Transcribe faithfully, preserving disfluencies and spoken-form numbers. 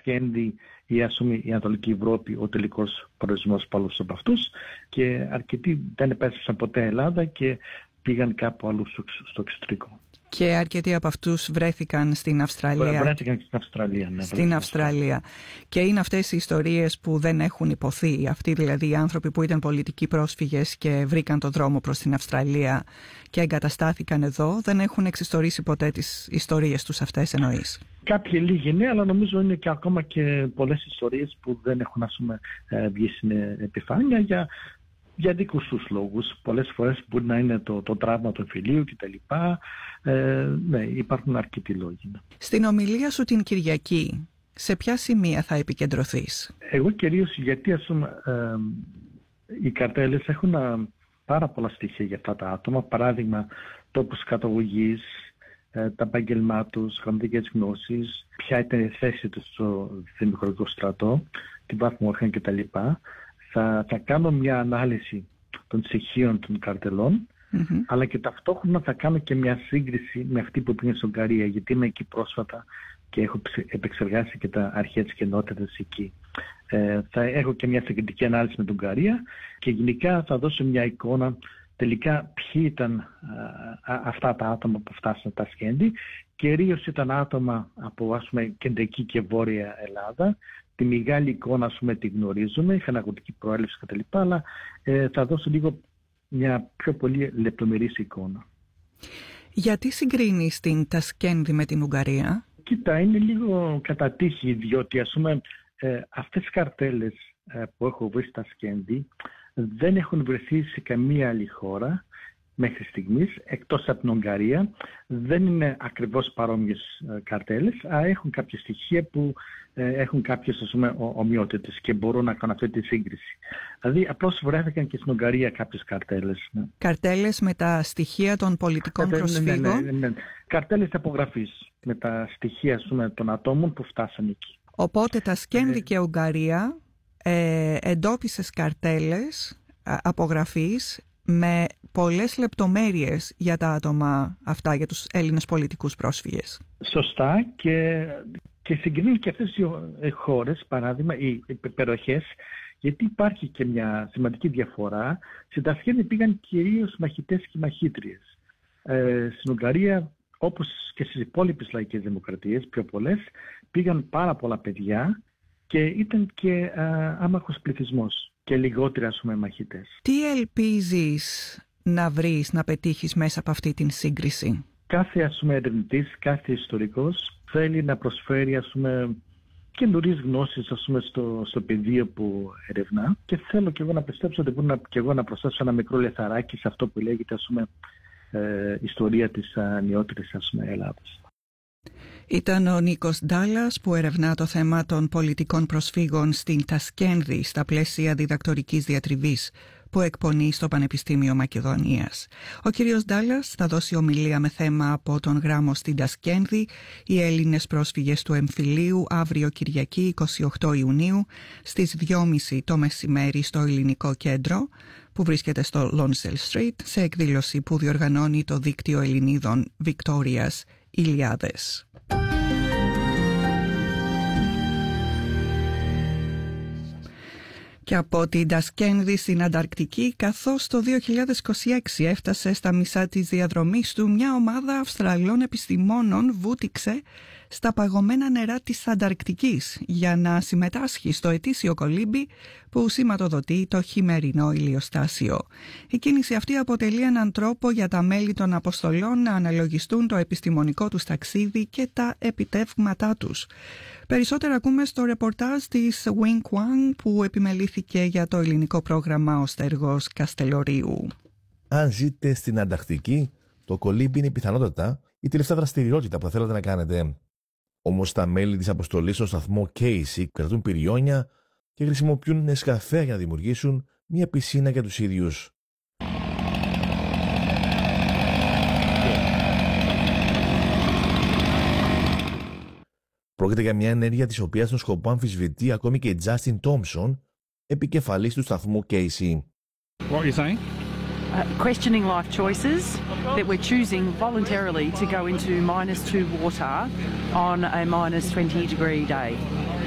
Σκένδη ή ας πούμε η Ανατολική Ευρώπη ο τελικός προορισμός πολλούς από αυτούς, και αρκετοί δεν επέστρεψαν ποτέ Ελλάδα και πήγαν κάπου αλλού στο εξωτερικό. Και αρκετοί από αυτούς βρέθηκαν στην Αυστραλία. Βρέθηκαν στην Αυστραλία, ναι. Στην Αυστραλία. Και είναι αυτές οι ιστορίες που δεν έχουν υποθεί. Αυτοί δηλαδή οι άνθρωποι που ήταν πολιτικοί πρόσφυγες και βρήκαν τον δρόμο προς την Αυστραλία και εγκαταστάθηκαν εδώ, δεν έχουν εξιστορήσει ποτέ τις ιστορίες τους αυτές, εννοείς? Κάποιοι λίγοι ναι, αλλά νομίζω είναι και ακόμα και πολλές ιστορίες που δεν έχουν, ας πούμε, βγει στην επιφάνεια για... για δικούς τους λόγους. Πολλές φορές μπορεί να είναι το, το τραύμα του εμφυλίου κτλ. Ε, ναι, υπάρχουν αρκετοί λόγοι. Στην ομιλία σου την Κυριακή, σε ποια σημεία θα επικεντρωθείς? Εγώ κυρίως γιατί, ας πούμε, ε, οι καρτέλες έχουν α, πάρα πολλά στοιχεία για αυτά τα άτομα. Παράδειγμα, τόπους καταγωγής, ε, τα επάγγελμά τους, γραμματικές γνώσεις, ποια ήταν η θέση τους στο δημοκρατικό στρατό, την βάθμο είχαν κτλ. Θα, θα κάνω μια ανάλυση των στοιχείων των καρτελών, mm-hmm. αλλά και ταυτόχρονα θα κάνω και μια σύγκριση με αυτή που πήγαινε στην Ουγγαρία, γιατί είμαι εκεί πρόσφατα και έχω επεξεργάσει και τα αρχαία της κοινότητας εκεί. Ε, θα έχω και μια συγκριτική ανάλυση με την Ουγγαρία και γενικά θα δώσω μια εικόνα τελικά ποιοι ήταν α, α, αυτά τα άτομα που φτάσαν τα Σκένδη. Κυρίως ήταν άτομα από, ας πούμε, κεντρική και βόρεια Ελλάδα. Τη μεγάλη εικόνα, ας πούμε, τη γνωρίζουμε, είχαν αγροτική προέλευση κτλ. Αλλά ε, θα δώσω λίγο μια πιο πολύ λεπτομερής εικόνα. Γιατί συγκρίνεις την τα Σκένδη με την Ουγγαρία? Κοίτα, είναι λίγο κατά τύχη, διότι, ας πούμε, ε, αυτές οι καρτέλες ε, που έχω βρει στα Σκένδη δεν έχουν βρεθεί σε καμία άλλη χώρα μέχρι στιγμής, εκτός από την Ουγγαρία. Δεν είναι ακριβώς παρόμοιες ε, καρτέλες, αλλά έχουν κάποια στοιχεία που ε, έχουν κάποιες, ας πούμε, ομοιότητες και μπορούν να κάνουν αυτή τη σύγκριση. Δηλαδή, απλώς βρέθηκαν και στην Ουγγαρία κάποιες καρτέλες. Ναι. Καρτέλες με τα στοιχεία των πολιτικών Καρτέλες, προσφύγων. Ναι, ναι, ναι, ναι. Καρτέλες απογραφής με τα στοιχεία, ας πούμε, των ατόμων που φτάσαν εκεί. Οπότε τα Σκένδη ναι. και Ουγγαρία ε, εντόπισες καρτέλες απογραφής με πολλές λεπτομέρειες για τα άτομα αυτά, για τους Έλληνες πολιτικούς πρόσφυγες. Σωστά, και, και συγκρίνουν και αυτές οι χώρες, παράδειγμα, οι περιοχές, γιατί υπάρχει και μια σημαντική διαφορά. Στην τα Σκένδη πήγαν κυρίως μαχητές και μαχήτριες. Ε, στην Ουγγαρία, όπως και στις υπόλοιπες λαϊκές δημοκρατίες, πιο πολλές, πήγαν πάρα πολλά παιδιά και ήταν και α, άμαχος πληθυσμός και λιγότεροι, ας πούμε, μαχητές. Τι ελπίζεις να βρεις, να πετύχεις μέσα από αυτή την σύγκριση? Κάθε, ας πούμε, ερευνητής, κάθε ιστορικός θέλει να προσφέρει, ας πούμε, καινούριες γνώσεις, ας πούμε, στο, στο πεδίο που ερευνά, και θέλω και εγώ να πιστέψω ότι μπορώ και εγώ να προσθέσω ένα μικρό λεθαράκι σε αυτό που λέγεται, ας πούμε, ε, ιστορία της νεότερης, ας πούμε, Ελλάδας. Ήταν ο Νίκος Ντάλλας που ερευνά το θέμα των πολιτικών προσφύγων στην τα Σκένδη στα πλαίσια διδακτορικής διατριβής που εκπονεί στο Πανεπιστήμιο Μακεδονίας. Ο κύριος Ντάλλας θα δώσει ομιλία με θέμα από τον γράμμο στην τα Σκένδη, οι Έλληνες πρόσφυγες του εμφυλίου, αύριο Κυριακή εικοστή όγδοη Ιουνίου στις δυόμιση το μεσημέρι στο Ελληνικό Κέντρο που βρίσκεται στο Lonsdale Street, σε εκδήλωση που διοργανώνει το Δίκτυο Ελληνίδων Βικτόριας Ηλιάδες. Και από την τα Σκένδη στην Ανταρκτική, καθώς το δύο χιλιάδες είκοσι έξι έφτασε στα μισά της διαδρομής του, μια ομάδα Αυστραλών επιστημόνων βούτυξε στα παγωμένα νερά της Ανταρκτικής για να συμμετάσχει στο ετήσιο κολύμπι που σηματοδοτεί το χειμερινό ηλιοστάσιο. Η κίνηση αυτή αποτελεί έναν τρόπο για τα μέλη των αποστολών να αναλογιστούν το επιστημονικό τους ταξίδι και τα επιτεύγματά τους. Περισσότερα ακούμε στο ρεπορτάζ της Wing Wang που επιμελήθηκε για το ελληνικό πρόγραμμα ο Στέργος Καστελορίου. Αν ζείτε στην Ανταρκτική, το κολύμπι είναι η πιθανότατα η τελευταία δραστηριότητα που θα θέλατε να κάνετε. Όμως τα μέλη της αποστολής στο σταθμό Casey κρατούν πυριόνια και χρησιμοποιούν σκαφέα για να δημιουργήσουν μια πισίνα για τους ίδιους. Πρόκειται για μια ενέργεια της οποίας τον σκοπό αμφισβητεί ακόμη και η Justin Thompson, επικεφαλής του σταθμού Casey. What are you saying? Uh, questioning life choices, that we're choosing voluntarily to go into minus two water on a minus twenty degree day.